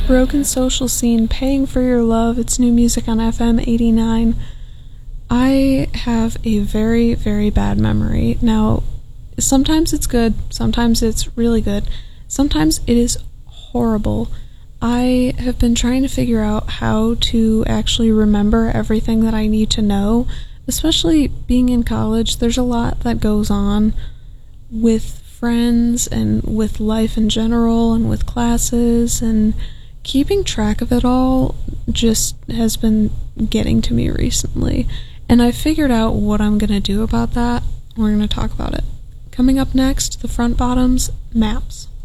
Broken Social Scene, Paying for Your Love. It's new music on FM 89. I have a very, very bad memory. Now, sometimes it's good, sometimes it's really good, sometimes it is horrible. I have been trying to figure out how to actually remember everything that I need to know, especially being in college. There's a lot that goes on with friends and with life in general and with classes, and keeping track of it all just has been getting to me recently. And I figured out what I'm going to do about that. We're going to talk about it. Coming up next, the Front Bottoms, Maps.